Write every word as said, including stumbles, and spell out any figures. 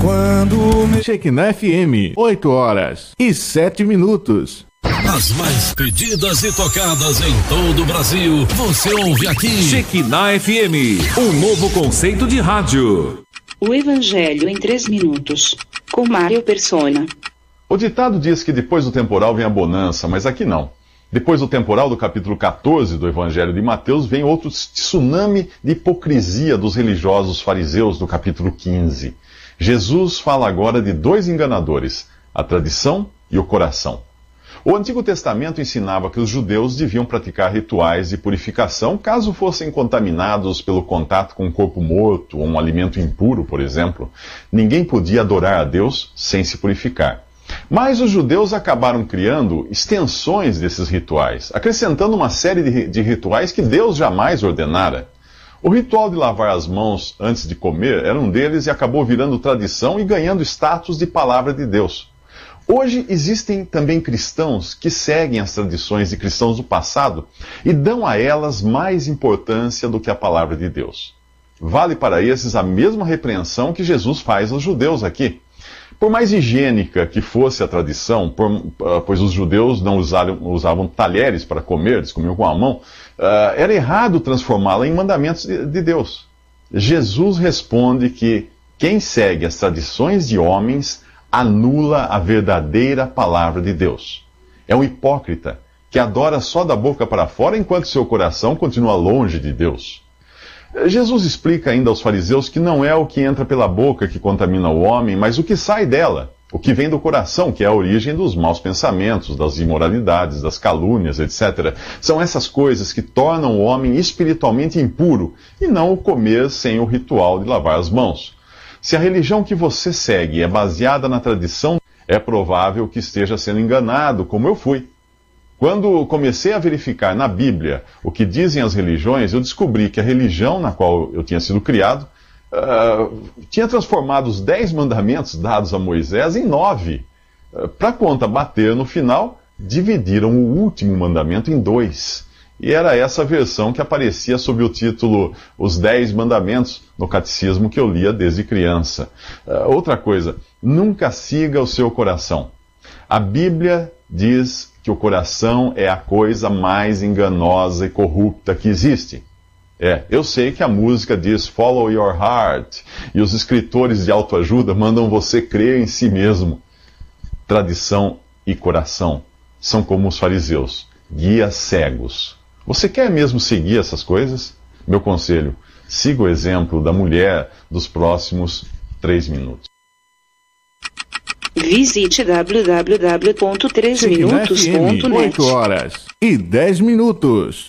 Quando me... Shekinah F M, oito horas e sete minutos. As mais pedidas e tocadas em todo o Brasil, você ouve aqui. Shekinah F M, um novo conceito de rádio. O Evangelho em três minutos, com Mário Persona. O ditado diz que depois do temporal vem a bonança, mas aqui não. Depois do temporal do capítulo quatorze do Evangelho de Mateus, vem outro tsunami de hipocrisia dos religiosos fariseus do capítulo quinze. Jesus fala agora de dois enganadores, a tradição e o coração. O Antigo Testamento ensinava que os judeus deviam praticar rituais de purificação caso fossem contaminados pelo contato com um corpo morto ou um alimento impuro, por exemplo. Ninguém podia adorar a Deus sem se purificar. Mas os judeus acabaram criando extensões desses rituais, acrescentando uma série de, de rituais que Deus jamais ordenara. O ritual de lavar as mãos antes de comer era um deles e acabou virando tradição e ganhando status de palavra de Deus. Hoje existem também cristãos que seguem as tradições de cristãos do passado e dão a elas mais importância do que a palavra de Deus. Vale para esses a mesma repreensão que Jesus faz aos judeus aqui. Por mais higiênica que fosse a tradição, por, pois os judeus não usaram, usavam talheres para comer, eles comiam com a mão, uh, era errado transformá-la em mandamentos de, de Deus. Jesus responde que quem segue as tradições de homens anula a verdadeira palavra de Deus. É um hipócrita que adora só da boca para fora enquanto seu coração continua longe de Deus. Jesus explica ainda aos fariseus que não é o que entra pela boca que contamina o homem, mas o que sai dela, o que vem do coração, que é a origem dos maus pensamentos, das imoralidades, das calúnias, etcétera. São essas coisas que tornam o homem espiritualmente impuro, e não o comer sem o ritual de lavar as mãos. Se a religião que você segue é baseada na tradição, é provável que esteja sendo enganado, como eu fui. Quando comecei a verificar na Bíblia o que dizem as religiões, eu descobri que a religião na qual eu tinha sido criado uh, tinha transformado os dez mandamentos dados a Moisés em nove. Uh, Para a conta bater no final, dividiram o último mandamento em dois. E era essa versão que aparecia sob o título Os Dez Mandamentos no catecismo que eu lia desde criança. Uh, outra coisa, nunca siga o seu coração. A Bíblia diz que o coração é a coisa mais enganosa e corrupta que existe. É, eu sei que a música diz Follow your heart, e os escritores de autoajuda mandam você crer em si mesmo. Tradição e coração são como os fariseus, guias cegos. Você quer mesmo seguir essas coisas? Meu conselho, siga o exemplo da mulher dos próximos três minutos. Visite w w w ponto três minutos ponto net. oito horas e dez minutos.